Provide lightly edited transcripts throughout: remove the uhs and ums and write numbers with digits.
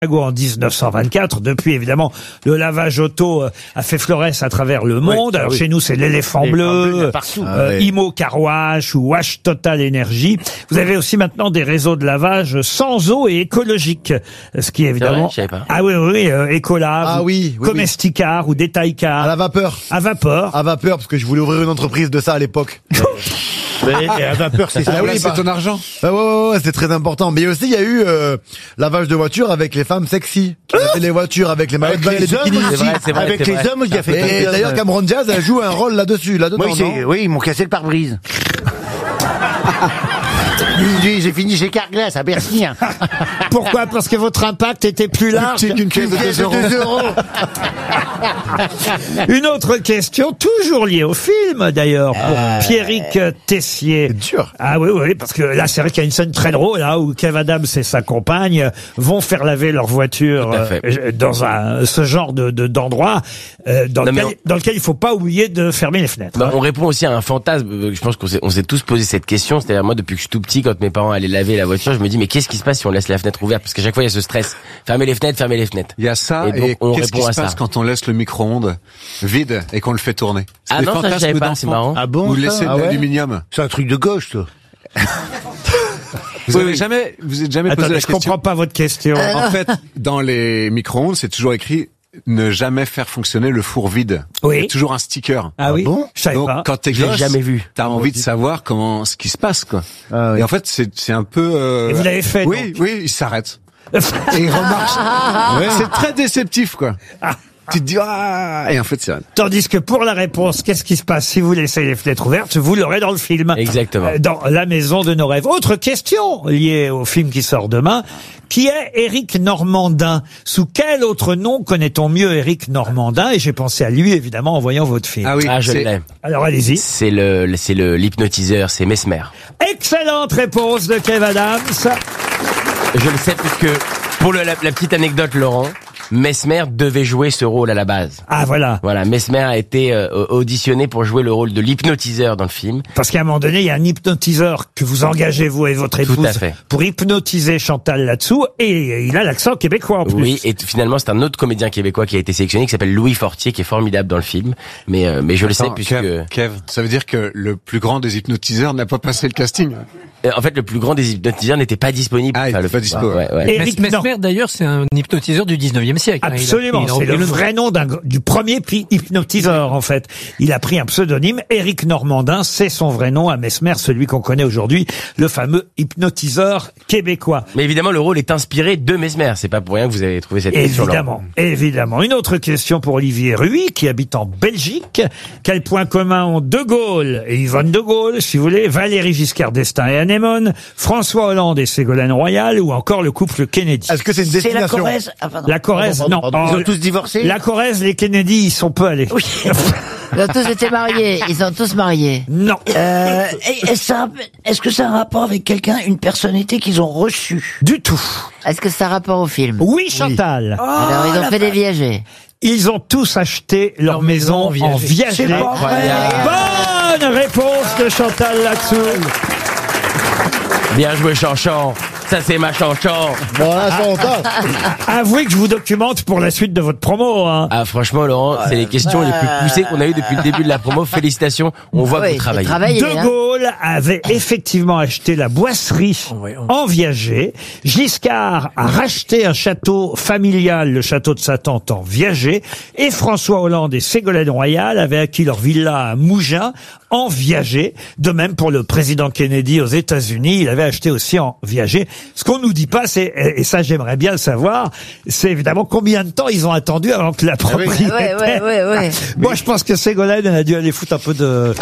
En 1924, depuis évidemment le lavage auto a fait florès à travers le monde. Alors chez nous c'est l'éléphant bleu, Imo Car Wash ou Wash Total Energy. Vous avez aussi maintenant des réseaux de lavage sans eau et écologiques, ce qui est évidemment je savais pas. Ecolab, Comesticar ou Detailcar. À la vapeur. À vapeur. À vapeur, parce que je voulais ouvrir une entreprise de ça à l'époque. Et à vapeur, c'est ça. C'est ton argent. Ouais, c'est très important. Mais aussi, il y a eu lavage de voitures avec les femmes sexy, qui avaient les voitures avec les maillots de bain et les bikinis. Avec les hommes, il a fait. Et d'ailleurs, Cameron Diaz a joué un rôle là-dedans. Oui, ils m'ont cassé le pare-brise. J'ai fini chez Carglass à Bercy. Pourquoi? Parce que votre impact était plus large qu'une pièce de 2 euros. Une autre question, toujours liée au film d'ailleurs, pour Pierrick Tessier. C'est dur. Ah oui, parce que là c'est vrai qu'il y a une scène très drôle là où Kev Adams et sa compagne vont faire laver leur voiture dans ce genre d'endroit dans lequel il faut pas oublier de fermer les fenêtres. On répond aussi à un fantasme. Je pense qu'on s'est tous posé cette question. C'est-à-dire moi depuis que je suis tout petit, quand mes parents allaient laver la voiture, je me dis mais qu'est-ce qui se passe si on laisse la fenêtre ouverte? Parce qu'à chaque fois il y a ce stress. Fermez les fenêtres. Il y a ça et qu'est-ce qui se passe quand on laisse le micro-ondes vide et qu'on le fait tourner? Ah non, ça je savais pas, c'est marrant. Ah bon? Vous laissez de l'aluminium. C'est un truc de gauche, toi. Vous êtes jamais posé la question? Je comprends pas votre question. En fait, dans les micro-ondes, c'est toujours écrit ne jamais faire fonctionner le four vide. Oui. Il y a toujours un sticker. Ah oui. Bon? Je savais Donc, pas. quand t'es Je l'ai gosse, jamais vu. t'as envie de savoir ce qui se passe, quoi. Ah, oui. Et en fait, c'est un peu, Et vous l'avez fait? Oui, il s'arrête. Et il remarche. C'est très déceptif, quoi. Tu te dis, et en fait, c'est rien. Tandis que pour la réponse, qu'est-ce qui se passe si vous laissez les fenêtres ouvertes? Vous l'aurez dans le film. Exactement. Dans La Maison de nos rêves. Autre question liée au film qui sort demain. Qui est Éric Normandin? Sous quel autre nom connaît-on mieux Éric Normandin? Et j'ai pensé à lui, évidemment, en voyant votre film. Ah oui. Je l'ai. Alors, allez-y. C'est l'hypnotiseur, c'est Mesmer. Excellente réponse de Kev Adams. Je le sais puisque, pour la petite anecdote, Laurent, Mesmer devait jouer ce rôle à la base. Ah, voilà. Voilà, Mesmer a été auditionné pour jouer le rôle de l'hypnotiseur dans le film. Parce qu'à un moment donné, il y a un hypnotiseur que vous engagez, vous et votre épouse, Tout à fait. pour hypnotiser Chantal là-dessous, et il a l'accent québécois en plus. Oui, et finalement, c'est un autre comédien québécois qui a été sélectionné, qui s'appelle Louis Fortier, qui est formidable dans le film. Mais je le sais puisque... Kev, ça veut dire que le plus grand des hypnotiseurs n'a pas passé le casting. En fait, le plus grand des hypnotiseurs n'était pas disponible. Ah, il n'était pas dispo. Éric Mesmer, d'ailleurs, c'est un hypnotiseur du 19e siècle. Absolument, c'est le vrai nom du premier hypnotiseur, en fait. Il a pris un pseudonyme, Éric Normandin, c'est son vrai nom à Mesmer, celui qu'on connaît aujourd'hui, le fameux hypnotiseur québécois. Mais évidemment, le rôle est inspiré de Mesmer. C'est pas pour rien que vous avez trouvé cette question. Évidemment. Une autre question pour Olivier Ruy, qui habite en Belgique. Quel point commun ont De Gaulle et Yvonne de Gaulle, si vous voulez, Valéry Giscard d'Estaing et Anémone, François Hollande et Ségolène Royal, ou encore le couple Kennedy? Est-ce que c'est une destination? C'est la Corrèze? La Corrèze, non. Ils ont tous divorcé? La Corrèze, les Kennedy, ils sont peu allés. Oui. Ils ont tous été mariés. Ils sont tous mariés. Non. Est-ce que ça a un rapport avec quelqu'un, une personnalité qu'ils ont reçue? Du tout. Est-ce que ça a rapport au film? Oui, Chantal. Oh, alors, ils ont fait des viagers. Ils ont tous acheté leur maison en viager. C'est pas vrai. Bonne réponse de Chantal là-dessous. Bien joué, Chanchon. Ça, c'est ma Chanchon. Avouez que je vous documente pour la suite de votre promo, hein. Ah, franchement, Laurent, c'est les questions les plus poussées qu'on a eues depuis le début de la promo. Félicitations. On voit que vous travaillez. De Gaulle avait effectivement acheté la boisserie en viager. Giscard a racheté un château familial, le château de sa tante en viager. Et François Hollande et Ségolène Royal avaient acquis leur villa à Mougins en viager. De même pour le président Kennedy aux États-Unis, il avait acheté aussi en viager. Ce qu'on nous dit pas, c'est, et ça j'aimerais bien le savoir, c'est évidemment combien de temps ils ont attendu avant que la propriété... Ouais. Moi je pense que Ségolène a dû aller foutre un peu de...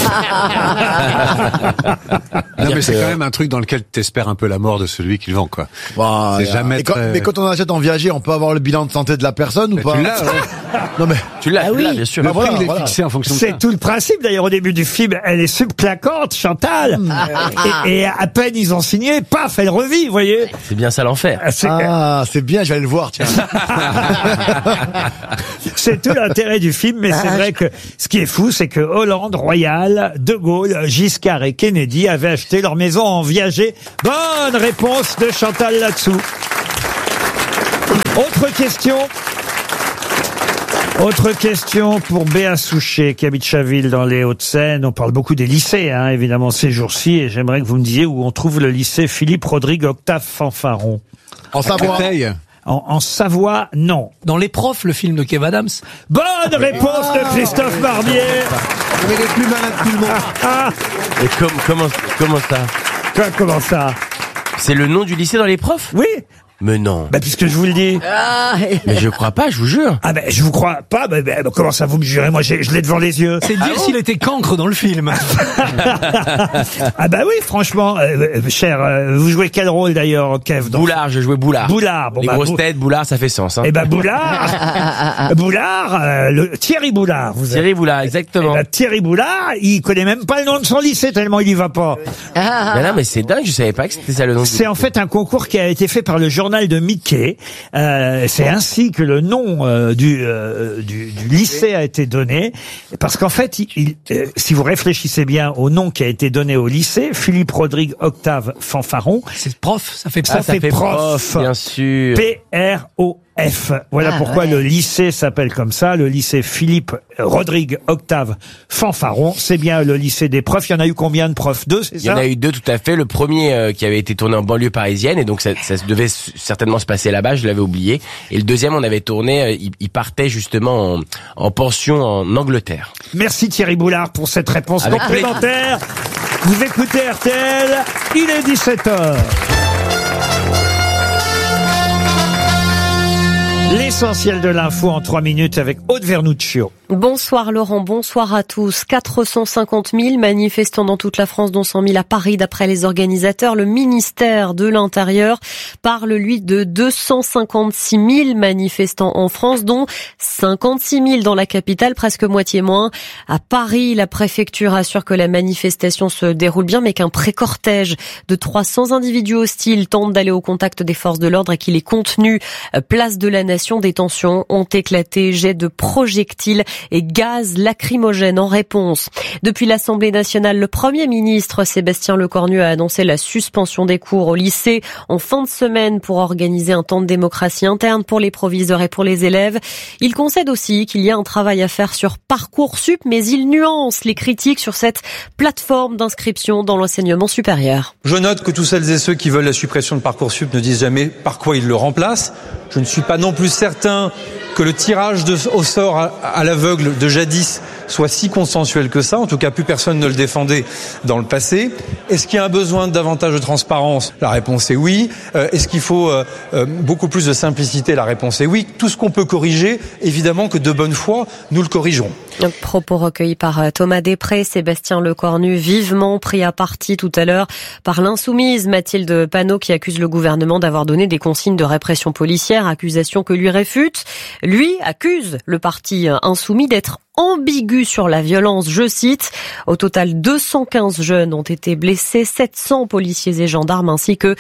Non, mais c'est quand même un truc dans lequel t'espères un peu la mort de celui qui le vend, quoi. C'est jamais mais quand on achète en viager, on peut avoir le bilan de santé de la personne ou pas? Tu l'as, Non mais tu l'as, bien sûr. Le prix, il est fixé en fonction de ça. C'est tout le principe. D'ailleurs, au début du film, elle est subclaquante, Chantal. Et à peine ils ont signé, paf, elle revit, vous voyez. C'est bien ça l'enfer. C'est bien, je vais aller le voir, tiens. C'est tout l'intérêt du film, mais c'est vrai que ce qui est fou, c'est que Hollande, Royal, De Gaulle, Giscard et Kennedy avaient acheté leur maison en viager. Bonne réponse de Chantal là-dessous. Autre question pour Béa Souchet, qui habite Chaville dans les Hauts-de-Seine. On parle beaucoup des lycées, évidemment, ces jours-ci, et j'aimerais que vous me disiez où on trouve le lycée Philippe-Rodrigue Octave Fanfaron. En Savoie. En Savoie, non. Dans Les Profs, le film de Kev Adams. Bonne réponse de Christophe Barbier. Mais il est plus malin que tout le monde. Et comment ça? Comment ça? C'est le nom du lycée dans Les Profs? Oui. Mais non. Puisque je vous le dis. Mais je crois pas, je vous jure. Je vous crois pas. Comment ça vous me jurez? Moi, je l'ai devant les yeux. C'est dire s'il était cancre dans le film. Oui, franchement, cher. Vous jouez quel rôle d'ailleurs, Kev? Boulard, je jouais Boulard. Boulard. Les grosses têtes, Boulard, ça fait sens. Boulard, Thierry Boulard. Thierry Boulard, exactement. Thierry Boulard, il connaît même pas le nom de son lycée tellement il y va pas. Mais c'est dingue, je savais pas que c'était ça le nom. C'est en fait un concours qui a été fait par le journal de Mickey. C'est ainsi que le nom du lycée a été donné, parce qu'en fait, si vous réfléchissez bien au nom qui a été donné au lycée, Philippe-Rodrigue Octave Fanfaron. C'est prof, ça fait prof, bien sûr. P-R-O. Voilà pourquoi le lycée s'appelle comme ça, le lycée Philippe-Rodrigue Octave Fanfaron. C'est bien le lycée des profs. Il y en a eu combien de profs? 2, c'est ça? Il y en a eu 2, tout à fait. Le premier qui avait été tourné en banlieue parisienne, et donc ça devait certainement se passer là-bas, je l'avais oublié. Et le deuxième, on avait tourné, il partait justement en pension en Angleterre. Merci Thierry Boulard pour cette réponse complémentaire. Vous écoutez RTL, il est 17h. L'essentiel de l'info en 3 minutes avec Aude Vernuccio. Bonsoir Laurent, bonsoir à tous. 450 000 manifestants dans toute la France, dont 100 000 à Paris d'après les organisateurs. Le ministère de l'Intérieur parle, lui, de 256 000 manifestants en France, dont 56 000 dans la capitale, presque moitié moins. À Paris, la préfecture assure que la manifestation se déroule bien, mais qu'un pré-cortège de 300 individus hostiles tente d'aller au contact des forces de l'ordre et qu'il est contenu. Place de la Nation, des tensions ont éclaté, jets de projectiles et gaz lacrymogène en réponse. Depuis l'Assemblée nationale, le Premier ministre Sébastien Lecornu a annoncé la suspension des cours au lycée en fin de semaine pour organiser un temps de démocratie interne pour les proviseurs et pour les élèves. Il concède aussi qu'il y a un travail à faire sur Parcoursup, mais il nuance les critiques sur cette plateforme d'inscription dans l'enseignement supérieur. Je note que tous celles et ceux qui veulent la suppression de Parcoursup ne disent jamais par quoi ils le remplacent. Je ne suis pas non plus certain que le tirage au sort à l'aveugle de jadis soit si consensuel que ça. En tout cas, plus personne ne le défendait dans le passé. Est-ce qu'il y a un besoin de davantage de transparence? La réponse est oui. Est-ce qu'il faut beaucoup plus de simplicité? La réponse est oui. Tout ce qu'on peut corriger, évidemment que de bonne foi, nous le corrigerons. Propos recueillis par Thomas Després, Sébastien Lecornu, vivement pris à partie tout à l'heure par l'insoumise Mathilde Panot, qui accuse le gouvernement d'avoir donné des consignes de répression policière, accusation que lui réfute. Lui accuse le parti insoumis d'être ambigu sur la violence, je cite. Au total, 215 jeunes ont été blessés, 700 policiers et gendarmes ainsi que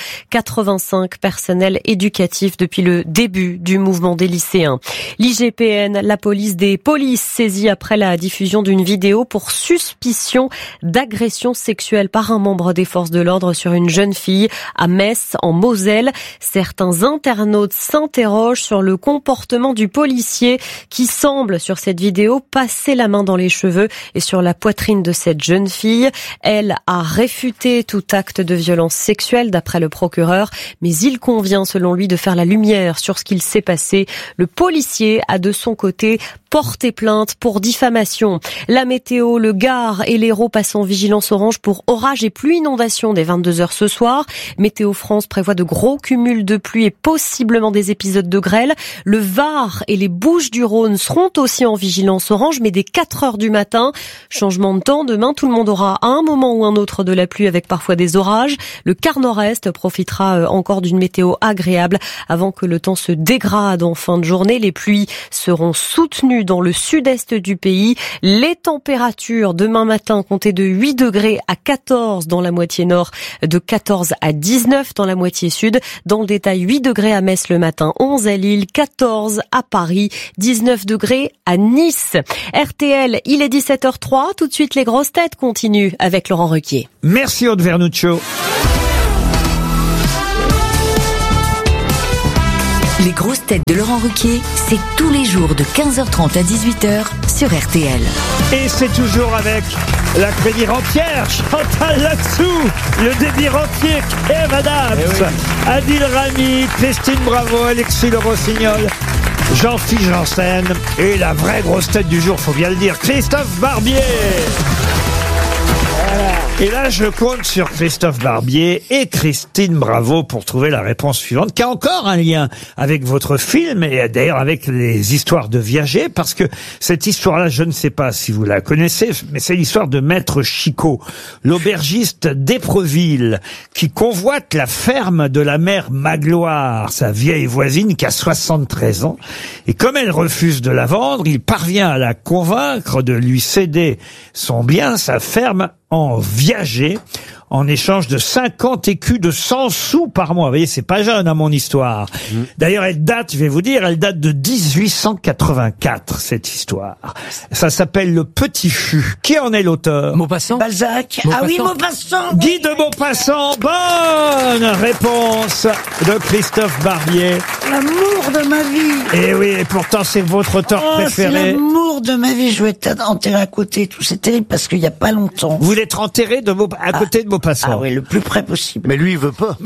85 personnels éducatifs depuis le début du mouvement des lycéens. L'IGPN, la police des polices, saisie après la diffusion d'une vidéo pour suspicion d'agression sexuelle par un membre des forces de l'ordre sur une jeune fille à Metz, en Moselle. Certains internautes s'interrogent sur le comportement du policier qui semble, sur cette vidéo, passer la main dans les cheveux et sur la poitrine de cette jeune fille. Elle a réfuté tout acte de violence sexuelle d'après le procureur, mais il convient selon lui de faire la lumière sur ce qu'il s'est passé. Le policier a de son côté porté plainte pour diffamation. La météo, le Gard et l'Hérault passent en vigilance orange pour orage et pluie inondation dès 22h ce soir. Météo France prévoit de gros cumuls de pluie et possiblement des épisodes de grêle. Le Var et les Bouches-du-Rhône seront aussi en vigilance orange, mais dès 4h du matin. Changement de temps, demain tout le monde aura à un moment ou un autre de la pluie avec parfois des orages. Le quart nord-est profitera encore d'une météo agréable avant que le temps se dégrade en fin de journée. Les pluies seront soutenues dans le sud-est du pays. Les températures demain matin comptez de 8 degrés à 14 dans la moitié nord, de 14 à 19 dans la moitié sud. Dans le détail, 8 degrés à Metz le matin, 11 à Lille, 14 à Paris, 19 degrés à Nice. RTL, il est 17h03. Tout de suite, les grosses têtes continuent avec Laurent Ruquier. Merci Aude Vernuccio. Les grosses têtes de Laurent Ruquier, c'est tous les jours de 15h30 à 18h sur RTL. Et c'est toujours avec la Crédit Rentière, Chantal Latsou, le débit rentier, Kev Adams, Adil Rami, Christine Bravo, Alexis Le Rossignol, Jean-Philippe Janssen et la vraie grosse tête du jour, faut bien le dire, Christophe Barbier. Et là, je compte sur Christophe Barbier et Christine Bravo pour trouver la réponse suivante, qui a encore un lien avec votre film et d'ailleurs avec les histoires de viagers, parce que cette histoire-là, je ne sais pas si vous la connaissez, mais c'est l'histoire de Maître Chicot, l'aubergiste d'Épreville, qui convoite la ferme de la mère Magloire, sa vieille voisine qui a 73 ans. Et comme elle refuse de la vendre, il parvient à la convaincre de lui céder son bien, sa ferme, en viager, en échange de 50 écus de 100 sous par mois. Vous voyez, c'est pas jeune, mon histoire. D'ailleurs, elle date, je vais vous dire, elle date de 1884, cette histoire. Ça s'appelle Le Petit Fût. Qui en est l'auteur? Maupassant. Balzac. Maupassant. Ah oui, Maupassant. Guy de Maupassant. Bonne réponse de Christophe Barbier. L'amour de ma vie. Et oui, et pourtant, c'est votre auteur C'est préféré. l'amour de ma vie. Je vais être enterré à côté et tout. C'est terrible parce qu'il y a pas longtemps. Vous voulez être enterré à côté de Maupassant? Ah oui, le plus près possible. Mais lui, il veut pas.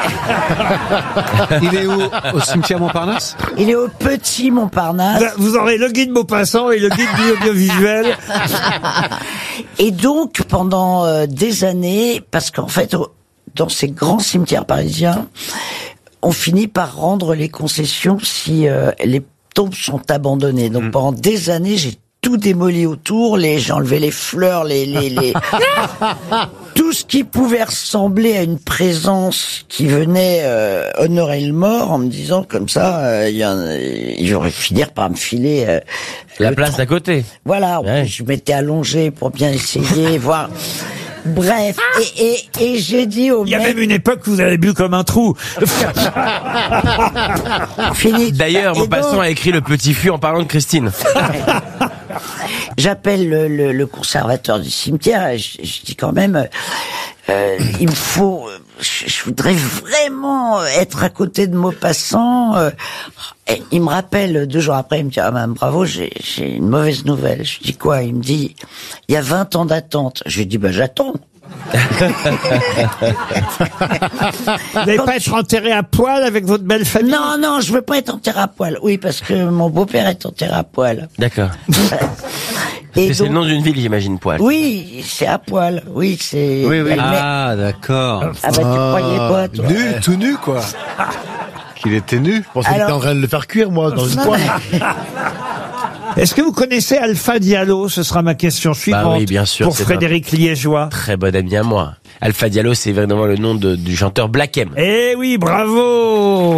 Il est où? Au cimetière Montparnasse? Il est au Petit Montparnasse. Vous aurez le guide Maupassant et le guide du audiovisuel. Et donc, pendant des années, parce qu'en fait, dans ces grands cimetières parisiens, on finit par rendre les concessions si les tombes sont abandonnées. Donc, pendant des années, j'ai tout démoli autour, j'ai enlevé les fleurs, tout ce qui pouvait ressembler à une présence qui venait honorer le mort, en me disant comme ça, j'aurais finir par me filer La place d'à côté. Voilà, Ouais. je m'étais allongé pour bien essayer, voir. Bref, et j'ai dit au Il y a mec, même une époque où vous avez bu comme un trou. fini. D'ailleurs, Et Maupassant donc, a écrit Le Petit Fût en parlant de Christine. j'appelle le conservateur du cimetière et je dis quand même, il me faut, je voudrais vraiment être à côté de Maupassant. Et il me rappelle 2 jours après, il me dit, ah Madame Bravo, j'ai une mauvaise nouvelle. Je dis quoi? Il me dit, il y a 20 ans d'attente. Je lui dis, j'attends. Vous n'allez pas être enterré à poil avec votre belle famille? Non, je veux pas être enterré à poil. Oui, parce que mon beau-père est enterré à poil. D'accord. Et C'est le donc, nom d'une ville, j'imagine, Poil. oui, c'est à poil. Oui, c'est. Oui, oui. Ah, d'accord. Ah tu croyais quoi, toi? Nu, tout nu, quoi. Qu'il était nu. Je pensais qu'il était en train de le faire cuire, moi, dans une Non, poêle. Est-ce que vous connaissez Alpha Diallo? Ce sera ma question suivante. oui, bien sûr, Pour c'est Frédéric Liégeois. Très bon ami à moi. Alpha Diallo, c'est vraiment le nom du chanteur Black M. Eh oui, bravo!